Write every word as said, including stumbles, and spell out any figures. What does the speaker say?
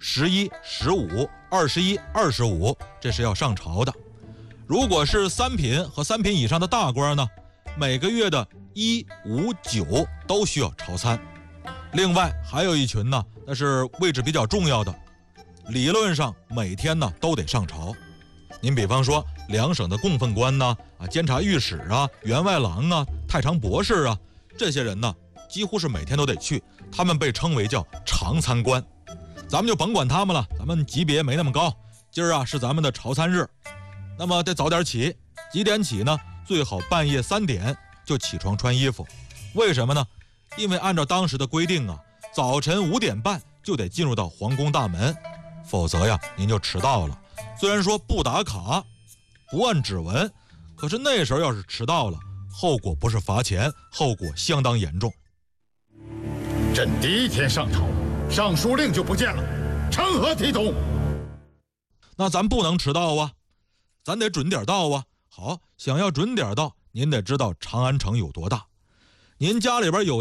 十一、十五、二十一、二十五，这是要上朝的。如果是三品和三品以上的大官呢，每个月的一、五、九都需要朝参。另外还有一群呢，那是位置比较重要的，理论上每天呢都得上朝。您比方说两省的供奉官呢，啊，监察御史啊，员外郎啊，太常博士啊，这些人呢几乎是每天都得去，他们被称为叫常参官。咱们就甭管他们了，咱们级别没那么高。今儿啊是咱们的朝参日，那么得早点起。几点起呢？最好半夜三点就起床穿衣服。为什么呢？因为按照当时的规定啊，早晨五点半就得进入到皇宫大门，否则呀您就迟到了。虽然说不打卡不按指纹，可是那时候要是迟到了，后果不是罚钱，后果相当严重。 朕第一天上朝，尚书令就不见了，成何体统？ 那咱不能迟到啊，咱得准点到啊。好，想要准点到，您得知道长安城有多大。您家里边有